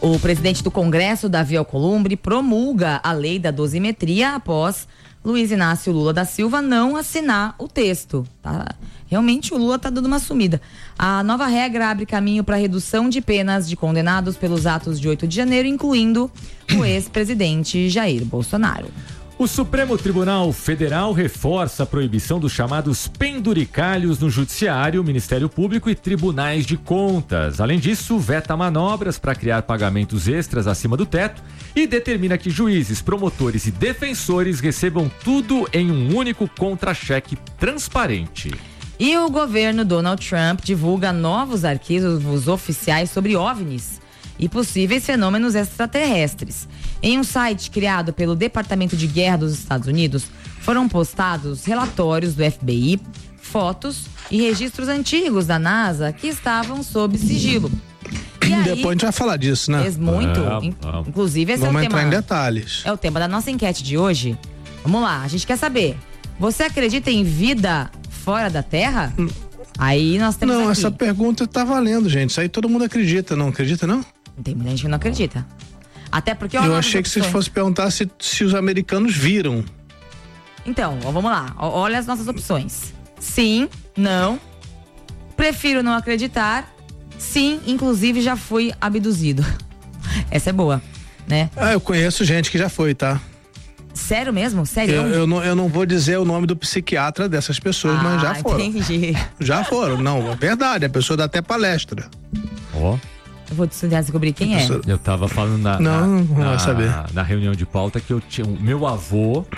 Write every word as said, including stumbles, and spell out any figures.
O presidente do Congresso, Davi Alcolumbre, promulga a lei da dosimetria após Luiz Inácio Lula da Silva não assinar o texto. Tá? Realmente o Lula está dando uma sumida. A nova regra abre caminho para redução de penas de condenados pelos atos de oito de janeiro, incluindo o ex-presidente Jair Bolsonaro. O Supremo Tribunal Federal reforça a proibição dos chamados penduricalhos no Judiciário, Ministério Público e Tribunais de Contas. Além disso, veta manobras para criar pagamentos extras acima do teto e determina que juízes, promotores e defensores recebam tudo em um único contra-cheque transparente. E o governo Donald Trump divulga novos arquivos oficiais sobre OVNIs e possíveis fenômenos extraterrestres. Em um site criado pelo Departamento de Guerra dos Estados Unidos, foram postados relatórios do F B I, fotos e registros antigos da NASA que estavam sob sigilo. E aí, depois a gente vai falar disso, né? Muito. É, in, vamos. inclusive, esse Vamos é o entrar tema. em detalhes. É o tema da nossa enquete de hoje. Vamos lá, a gente quer saber. Você acredita em vida fora da Terra? Hum. Aí nós temos Não, aqui. essa pergunta tá valendo, gente. Isso aí todo mundo acredita, não acredita, não? Tem muita gente que não acredita. Até porque... Eu achei que vocês fossem perguntar se, se os americanos viram. Então, ó, vamos lá. Ó, olha as nossas opções. Sim, não. Prefiro não acreditar. Sim, inclusive já fui abduzido. Essa é boa, né? Ah, eu conheço gente que já foi, tá? Sério mesmo? Sério? Eu, eu, não, eu não vou dizer o nome do psiquiatra dessas pessoas, ah, mas já foram. Entendi. Já foram, não, é verdade, a pessoa dá até palestra. Ó. Oh. Eu vou tentar descobrir quem é. Eu tava falando na, não, na, não vai na, saber. na reunião de pauta que eu tinha o meu avô